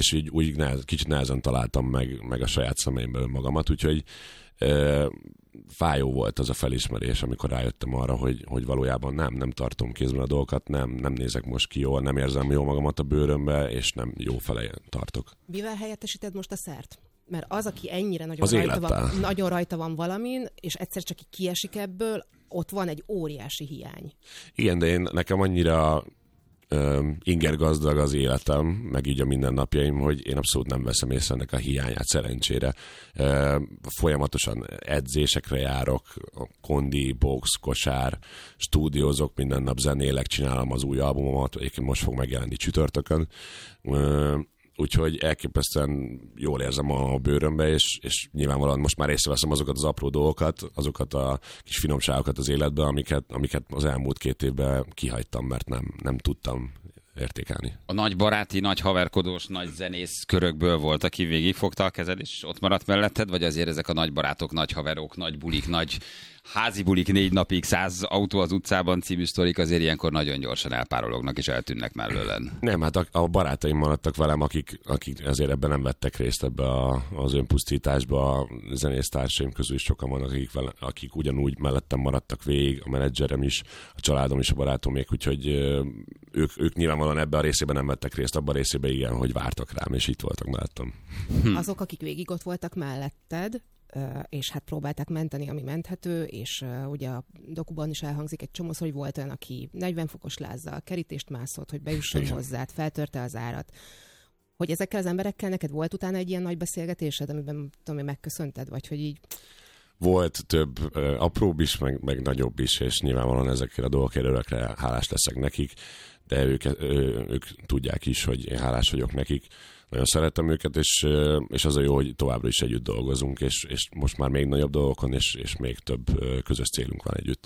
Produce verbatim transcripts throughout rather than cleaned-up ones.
és így úgy nehez, kicsit nehezen találtam meg, meg a saját szemeimből magamat, úgyhogy e, fájó volt az a felismerés, amikor rájöttem arra, hogy, hogy valójában nem, nem tartom kézben a dolgokat, nem, nem nézek most ki jól, nem érzem jól magamat a bőrömbe, és nem jó fele tartok. Mivel helyettesíted most a szert? Mert az, aki ennyire nagyon rajta, van, nagyon rajta van valamin, és egyszer csak kiesik ebből, ott van egy óriási hiány. Igen, de én nekem annyira um, ingergazdag az életem, meg így a mindennapjaim, hogy én abszolút nem veszem észre ennek a hiányát, szerencsére. Uh, folyamatosan edzésekre járok, kondi, box, kosár, stúdiózok, minden nap zenélek, csinálom az új albumomat, egyébként most fog megjelenni csütörtökön. Uh, Úgyhogy elképesztően jól érzem a bőrömbe, és, és nyilvánvalóan most már észreveszem azokat az apró dolgokat, azokat a kis finomságokat az életben, amiket, amiket az elmúlt két évben kihagytam, mert nem, nem tudtam értékelni. A nagy baráti, nagy haverkodós, nagy zenész körökből volt, aki végigfogta a kezed, és ott maradt melletted, vagy azért ezek a nagy barátok, nagy haverok, nagy bulik, nagy házi bulik, négy napig, száz autó az utcában című sztorik azért ilyenkor nagyon gyorsan elpárolognak és eltűnnek mellőlen. Nem, hát a, a barátaim maradtak velem, akik, akik ezért ebben nem vettek részt ebbe a, az önpusztításba. A zenésztársaim közül is sokan vannak, akik, vele, akik ugyanúgy mellettem maradtak végig, a menedzserem is, a családom is, a barátomék, úgyhogy ők, ők nyilvánvalóan ebben a részében nem vettek részt, abban a részében igen, hogy vártak rám, és itt voltak mellettem. Hm. Azok, akik végig ott voltak melletted, és hát próbálták menteni, ami menthető, és uh, ugye a dokuban is elhangzik egy csomószor, hogy volt olyan, aki negyven fokos lázzal kerítést mászott, hogy bejusson hozzád, feltörte az árat. Hogy ezekkel az emberekkel neked volt utána egy ilyen nagy beszélgetésed, amiben tudom, hogy megköszönted, vagy hogy így... Volt több uh, apróbb is, meg, meg nagyobb is, és nyilvánvalóan ezekkel a dolgokért örökre hálás leszek nekik, de ők, ők tudják is, hogy én hálás vagyok nekik. Nagyon szeretem őket, és, és az a jó, hogy továbbra is együtt dolgozunk, és, és most már még nagyobb dolgokon, és, és még több közös célunk van együtt.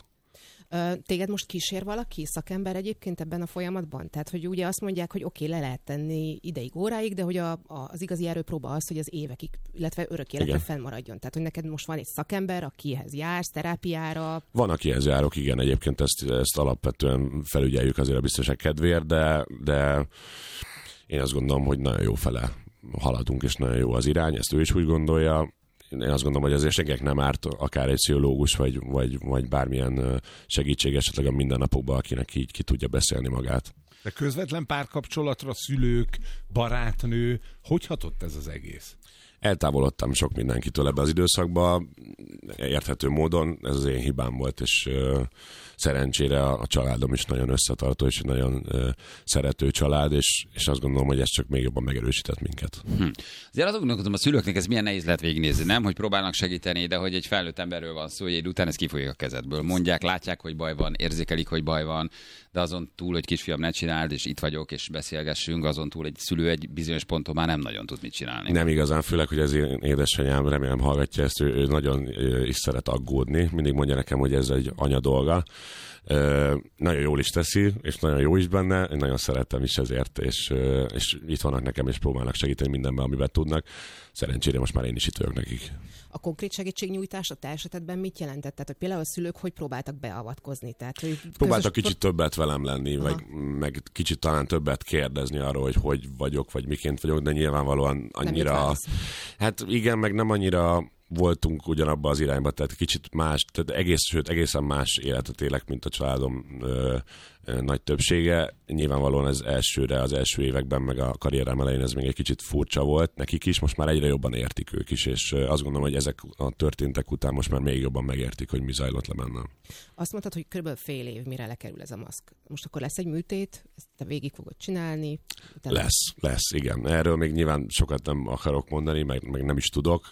Téged most kísér valaki, szakember egyébként ebben a folyamatban? Tehát, hogy ugye azt mondják, hogy oké, okay, le lehet tenni ideig, óráig, de hogy a, a, az igazi erőpróba az, hogy az évekig, illetve örök életre fennmaradjon. Tehát, hogy neked most van egy szakember, akihez jársz, terápiára. Van, akihez járok, igen, egyébként ezt, ezt alapvetően felügyeljük azért a biztonság kedvéért, de, de én azt gondolom, hogy nagyon jó fele haladunk, és nagyon jó az irány, ezt ő is úgy gondolja. Én azt gondolom, hogy azért senkinek nem árt akár egy pszichológus, vagy, vagy, vagy bármilyen segítség esetleg a mindennapokban, akinek így ki tudja beszélni magát. De közvetlen párkapcsolatra szülők, barátnő, hogy hatott ez az egész? Eltávolodtam sok mindenkitől ebbe az időszakban, érthető módon, ez az én hibám volt, és uh, szerencsére a, a családom is nagyon összetartó, és nagyon uh, szerető család, és, és azt gondolom, hogy ez csak még jobban megerősített minket. Hm. Azért azon gondolkodom, a szülőknek ez milyen nehéz lehet végignézni, nem? Hogy próbálnak segíteni, de hogy egy felnőtt emberről van szó, hogy egy után ez kifolyik a kezedből. Mondják, látják, hogy baj van, érzékelik, hogy baj van, de azon túl, hogy kisfiam, ne csináld, és itt vagyok, és beszélgessünk, azon túl egy szülő egy bizonyos ponton már nem nagyon tud mit csinálni. Nem igazán, főleg, hogy az én édesanyám, remélem hallgatja ezt, ő, ő nagyon is szeret aggódni. Mindig mondja nekem, hogy ez egy anya dolga. Uh, nagyon jól is teszi, és nagyon jó is benne, én nagyon szeretem is ezért, és, uh, és itt vannak nekem, és próbálnak segíteni mindenben, amiben tudnak. Szerencsére most már én is itt vagyok nekik. A konkrét segítségnyújtás a te esetedben mit jelentett? Tehát, hogy például a szülők hogy próbáltak beavatkozni? Tehát, hogy próbáltak közös... kicsit többet velem lenni, meg, meg kicsit talán többet kérdezni arról, hogy hogy vagyok, vagy miként vagyok, de nyilvánvalóan annyira... Hát igen, meg nem annyira voltunk ugyanabban az irányba, tehát kicsit más, tehát egész, sőt, egészen más életet élek, mint a családom ö, ö, nagy többsége. Nyilvánvalóan ez elsőre, az első években, meg a karrierem elején ez még egy kicsit furcsa volt nekik is, most már egyre jobban értik ők is, és azt gondolom, hogy ezek a történtek után most már még jobban megértik, hogy mi zajlott le bennem. Azt mondtad, hogy körülbelül fél év, mire lekerül ez a maszk. Most akkor lesz egy műtét, ezt te végig fogod csinálni? Utána... Lesz, lesz, igen. Erről még nyilván sokat nem akarok mondani, meg, meg nem is tudok.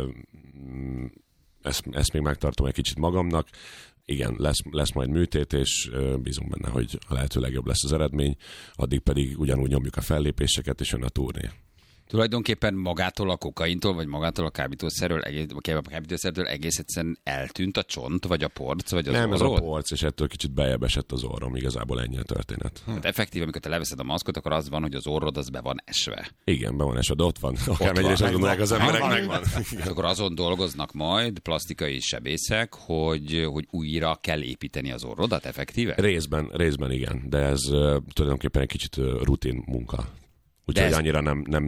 Ezt, ezt még megtartom egy kicsit magamnak. Igen, lesz, lesz majd műtét, és bízunk benne, hogy a lehető legjobb lesz az eredmény. Addig pedig ugyanúgy nyomjuk a fellépéseket, és jön a turné. Tulajdonképpen magától a kokaintól, vagy magától a kábítószerről, egész, a kábítószertől egész egyszerűen eltűnt a csont, vagy a porc, vagy az Nem, orrod? ez a porc, és ettől kicsit bejebb esett az orrom, igazából ennyi a történet. Hát effektív, amikor te leveszed a maszkot, akkor az van, hogy az orrod az be van esve. Igen, be van esve, de ott van. Akármennyire is azt gondolják az emberek, megvan. Akkor azon dolgoznak majd plastikai sebészek, hogy, hogy újra kell építeni az orrodat effektíve? Részben, részben igen, de ez uh, tulajdonképpen egy kicsit uh, rutin munka. Úgyhogy annyira nem, nem